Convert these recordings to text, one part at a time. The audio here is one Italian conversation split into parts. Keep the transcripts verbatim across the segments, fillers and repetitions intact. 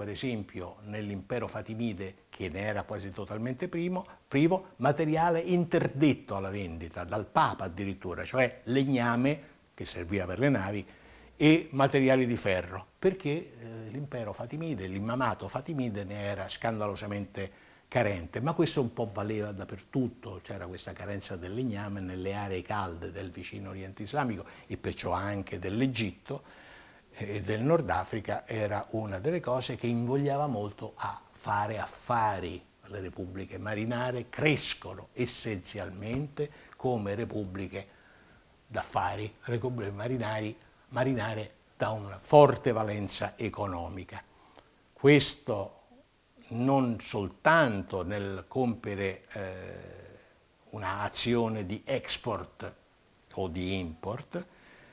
per esempio nell'impero Fatimide, che ne era quasi totalmente primo, privo, materiale interdetto alla vendita, dal Papa addirittura, cioè legname, che serviva per le navi, e materiali di ferro, perché eh, l'impero Fatimide, l'immamato Fatimide ne era scandalosamente carente, ma questo un po' valeva dappertutto, c'era questa carenza del legname nelle aree calde del vicino Oriente Islamico e perciò anche dell'Egitto e del Nord Africa, era una delle cose che invogliava molto a fare affari. Le repubbliche marinare crescono essenzialmente come repubbliche d'affari, repubbliche marinari, marinare da una forte valenza economica. Questo non soltanto nel compiere eh, un'azione di export o di import,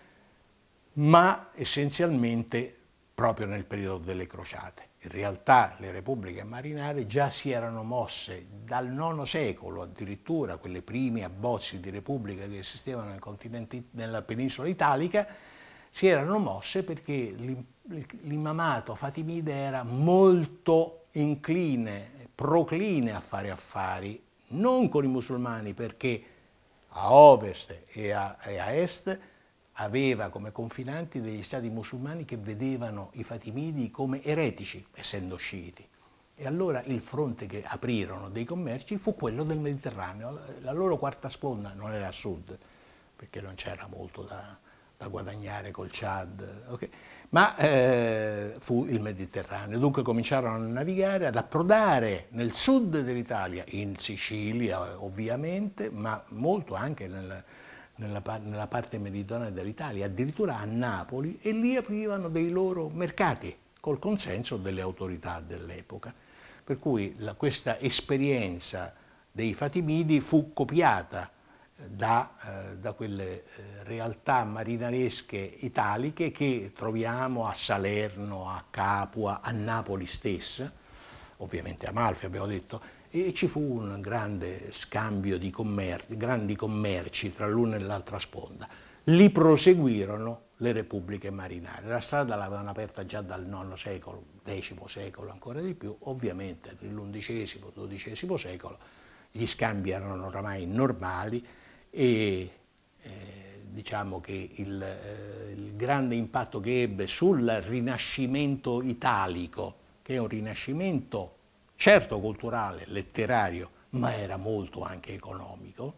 ma essenzialmente proprio nel periodo delle crociate. In realtà le repubbliche marinare già si erano mosse dal nono secolo, addirittura quelle prime abbozzi di repubblica che esistevano nel continente, nella penisola italica, si erano mosse perché l'immamato Fatimide era molto incline, procline a fare affari, non con i musulmani, perché a ovest e a, e a est aveva come confinanti degli stati musulmani che vedevano i Fatimidi come eretici, essendo sciiti. E allora il fronte che aprirono dei commerci fu quello del Mediterraneo. La loro quarta sponda non era a sud, perché non c'era molto da, da guadagnare col Chad, okay? Ma eh, fu il Mediterraneo. Dunque cominciarono a navigare, ad approdare nel sud dell'Italia, in Sicilia ovviamente, ma molto anche nel, nella, nella parte meridionale dell'Italia, addirittura a Napoli, e lì aprivano dei loro mercati col consenso delle autorità dell'epoca. Per cui la, questa esperienza dei Fatimidi fu copiata da, eh, da quelle eh, realtà marinaresche italiche che troviamo a Salerno, a Capua, a Napoli stessa, ovviamente a Amalfi abbiamo detto, e ci fu un grande scambio di commerci, grandi commerci tra l'una e l'altra sponda. Li proseguirono le repubbliche marinare. La strada l'avevano aperta già dal nono secolo, decimo secolo ancora di più, ovviamente nell'undicesimo, dodicesimo secolo gli scambi erano oramai normali e eh, diciamo che il, eh, il grande impatto che ebbe sul Rinascimento italico, che è un rinascimento certo culturale, letterario, ma era molto anche economico.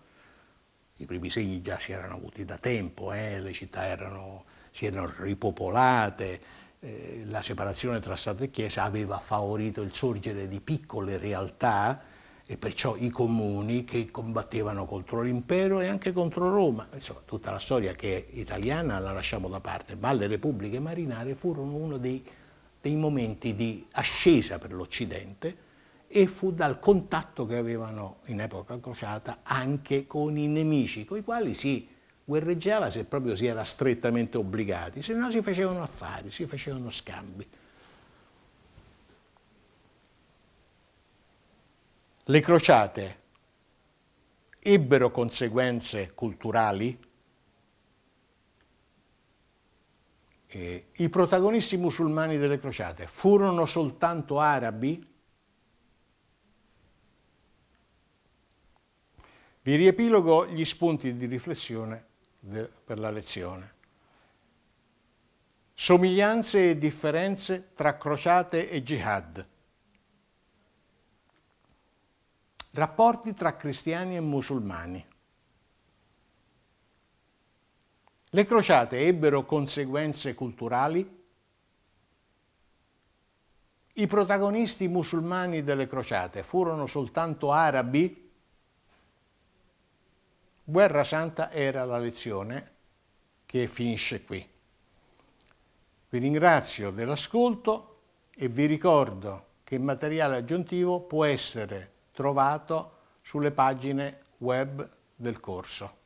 I primi segni già si erano avuti da tempo, eh? Le città erano, si erano ripopolate, eh, la separazione tra Stato e Chiesa aveva favorito il sorgere di piccole realtà e perciò i comuni che combattevano contro l'impero e anche contro Roma. Insomma, tutta la storia che è italiana la lasciamo da parte, ma le repubbliche marinare furono uno dei, dei momenti di ascesa per l'Occidente, e fu dal contatto che avevano in epoca crociata anche con i nemici, con i quali si guerreggiava se proprio si era strettamente obbligati, se no si facevano affari, si facevano scambi. Le crociate ebbero conseguenze culturali. E i protagonisti musulmani delle crociate furono soltanto arabi? Vi riepilogo gli spunti di riflessione per la lezione. Somiglianze e differenze tra crociate e jihad. Rapporti tra cristiani e musulmani. Le crociate ebbero conseguenze culturali? I protagonisti musulmani delle crociate furono soltanto arabi? Guerra Santa era la lezione che finisce qui. Vi ringrazio dell'ascolto e vi ricordo che il materiale aggiuntivo può essere trovato sulle pagine web del corso.